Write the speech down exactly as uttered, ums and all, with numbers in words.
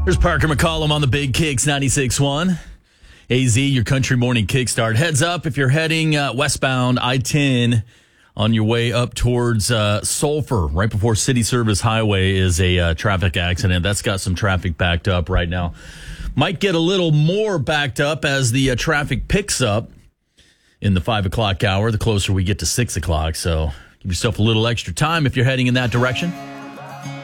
There's Parker McCollum on the Big Kicks ninety-six point one. A Z, your country morning kickstart. Heads up if you're heading uh, westbound I ten on your way up towards uh, Sulphur, right before City Service Highway, is a uh, traffic accident. That's got some traffic backed up right now. Might get a little more backed up as the uh, traffic picks up in the five o'clock hour, the closer we get to six o'clock. So give yourself a little extra time if you're heading in that direction.